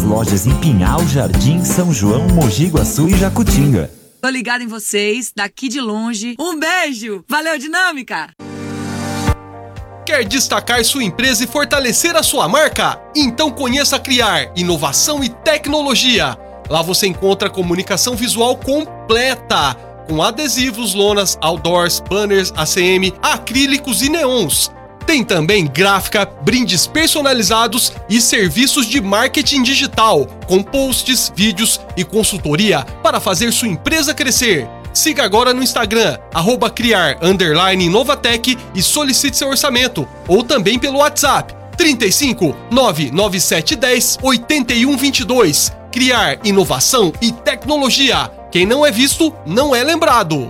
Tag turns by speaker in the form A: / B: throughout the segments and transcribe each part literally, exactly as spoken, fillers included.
A: lojas em Pinhal, Jardim, São João, Mogi Guaçu e Jacutinga.
B: Tô ligado em vocês, daqui de longe. Um beijo! Valeu, Dinâmica!
C: Quer destacar sua empresa e fortalecer a sua marca? Então conheça a Criar, inovação e tecnologia. Lá você encontra comunicação visual completa, com adesivos, lonas, outdoors, banners, A C M, acrílicos e neons. Tem também gráfica, brindes personalizados e serviços de marketing digital, com posts, vídeos e consultoria para fazer sua empresa crescer. Siga agora no Instagram, arroba criar, underline Novatec e solicite seu orçamento. Ou também pelo WhatsApp, trinta e cinco, nove nove sete um zero, oito um dois dois. Criar inovação e tecnologia. Quem não é visto, não é lembrado.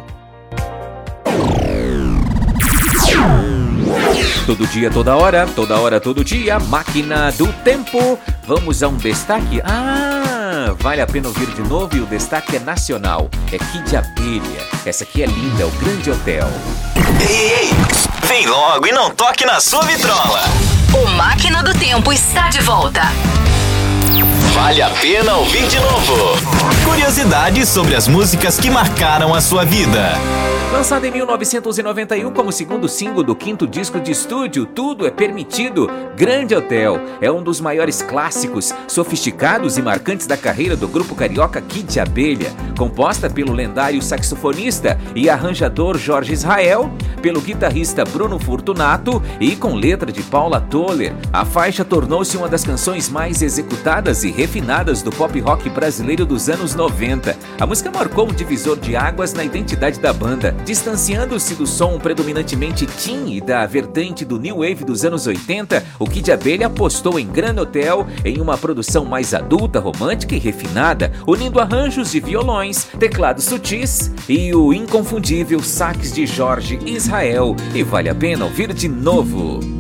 D: Todo dia, toda hora, toda hora, todo dia, Máquina do Tempo. Vamos a um destaque? Ah, vale a pena ouvir de novo e o destaque é nacional. É Kid Abelha. Essa aqui é linda, é o Grande Hotel.
E: Ei, ei, vem logo e não toque na sua vitrola.
F: O Máquina do Tempo está de volta.
E: Vale a pena ouvir de novo. Curiosidades sobre as músicas que marcaram a sua vida.
D: Lançado em mil novecentos e noventa e um como segundo single do quinto disco de estúdio, Tudo é Permitido, Grande Hotel é um dos maiores clássicos, sofisticados e marcantes da carreira do grupo carioca Kid Abelha, composta pelo lendário saxofonista e arranjador Jorge Israel, pelo guitarrista Bruno Fortunato e com letra de Paula Toller. A faixa tornou-se uma das canções mais executadas e refinadas do pop rock brasileiro dos anos noventa. A música marcou um divisor de águas na identidade da banda, distanciando-se do som predominantemente teen e da vertente do new wave dos anos oitenta. O Kid Abelha apostou em Grand Hotel em uma produção mais adulta, romântica e refinada, unindo arranjos de violões, teclados sutis e o inconfundível sax de Jorge Israel. E vale a pena ouvir de novo.